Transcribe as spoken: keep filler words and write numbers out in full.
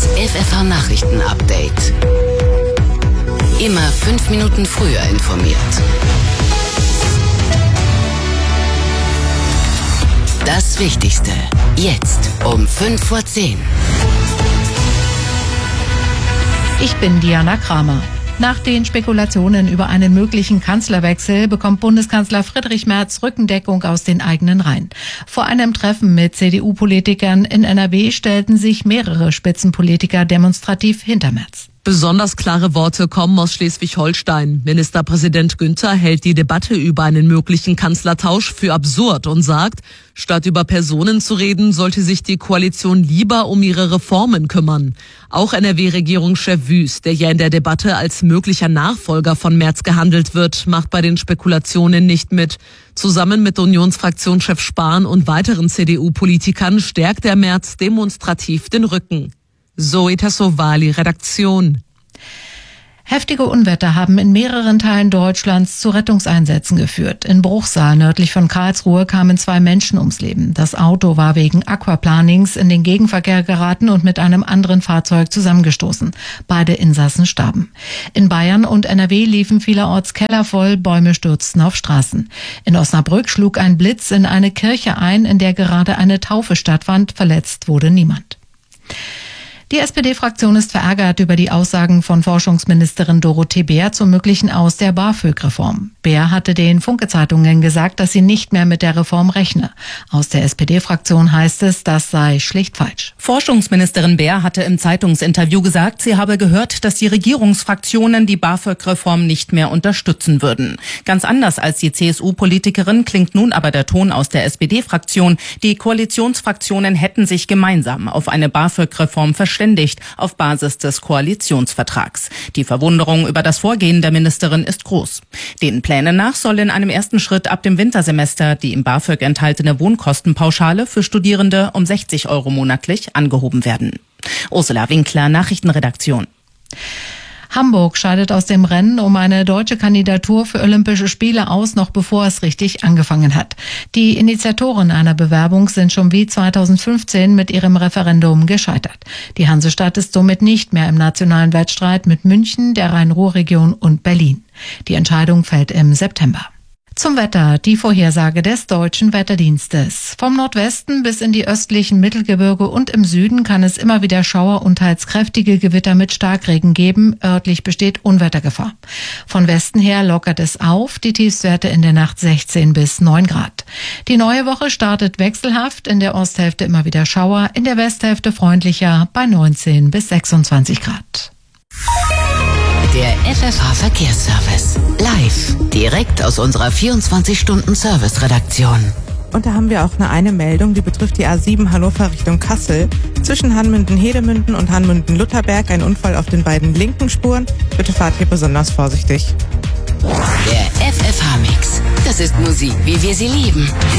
Das F F H-Nachrichten-Update. Immer fünf Minuten früher informiert. Das Wichtigste jetzt um fünf vor zehn. Ich bin Diana Kramer. Nach den Spekulationen über einen möglichen Kanzlerwechsel bekommt Bundeskanzler Friedrich Merz Rückendeckung aus den eigenen Reihen. Vor einem Treffen mit C D U-Politikern in N R W stellten sich mehrere Spitzenpolitiker demonstrativ hinter Merz. Besonders klare Worte kommen aus Schleswig-Holstein. Ministerpräsident Günther hält die Debatte über einen möglichen Kanzlertausch für absurd und sagt, statt über Personen zu reden, sollte sich die Koalition lieber um ihre Reformen kümmern. Auch N R W-Regierungschef Wüst, der ja in der Debatte als möglicher Nachfolger von Merz gehandelt wird, macht bei den Spekulationen nicht mit. Zusammen mit Unionsfraktionschef Spahn und weiteren C D U-Politikern stärkt der Merz demonstrativ den Rücken. Zoe Tassovali, Redaktion. Heftige Unwetter haben in mehreren Teilen Deutschlands zu Rettungseinsätzen geführt. In Bruchsal nördlich von Karlsruhe kamen zwei Menschen ums Leben. Das Auto war wegen Aquaplanings in den Gegenverkehr geraten und mit einem anderen Fahrzeug zusammengestoßen. Beide Insassen starben. In Bayern und N R W liefen vielerorts Keller voll, Bäume stürzten auf Straßen. In Osnabrück schlug ein Blitz in eine Kirche ein, in der gerade eine Taufe stattfand. Verletzt wurde niemand. Die S P D-Fraktion ist verärgert über die Aussagen von Forschungsministerin Dorothee Bär zum möglichen Aus der BAföG-Reform. Bär hatte den Funke-Zeitungen gesagt, dass sie nicht mehr mit der Reform rechne. Aus der S P D-Fraktion heißt es, das sei schlicht falsch. Forschungsministerin Bär hatte im Zeitungsinterview gesagt, sie habe gehört, dass die Regierungsfraktionen die BAföG-Reform nicht mehr unterstützen würden. Ganz anders als die C S U-Politikerin klingt nun aber der Ton aus der S P D-Fraktion. Die Koalitionsfraktionen hätten sich gemeinsam auf eine BAföG-Reform verständigt. Auf Basis des Koalitionsvertrags. Die Verwunderung über das Vorgehen der Ministerin ist groß. Den Plänen nach soll in einem ersten Schritt ab dem Wintersemester die im BAföG enthaltene Wohnkostenpauschale für Studierende um sechzig Euro monatlich angehoben werden. Ursula Winkler, Nachrichtenredaktion. Hamburg scheidet aus dem Rennen um eine deutsche Kandidatur für Olympische Spiele aus, noch bevor es richtig angefangen hat. Die Initiatoren einer Bewerbung sind schon wie zweitausendfünfzehn mit ihrem Referendum gescheitert. Die Hansestadt ist somit nicht mehr im nationalen Wettstreit mit München, der Rhein-Ruhr-Region und Berlin. Die Entscheidung fällt im September. Zum Wetter, die Vorhersage des Deutschen Wetterdienstes. Vom Nordwesten bis in die östlichen Mittelgebirge und im Süden kann es immer wieder Schauer und teils kräftige Gewitter mit Starkregen geben. Örtlich besteht Unwettergefahr. Von Westen her lockert es auf, die Tiefstwerte in der Nacht sechzehn bis neun Grad. Die neue Woche startet wechselhaft, in der Osthälfte immer wieder Schauer, in der Westhälfte freundlicher bei neunzehn bis sechsundzwanzig Grad. Der F F H-Verkehrsservice. Live. Direkt aus unserer vierundzwanzig-Stunden-Service-Redaktion. Und da haben wir auch eine, eine Meldung, die betrifft die A sieben Hannover Richtung Kassel. Zwischen Hanmünden-Hedemünden und Hanmünden-Lutherberg ein Unfall auf den beiden linken Spuren. Bitte fahrt hier besonders vorsichtig. Der F F H-Mix. Das ist Musik, wie wir sie lieben.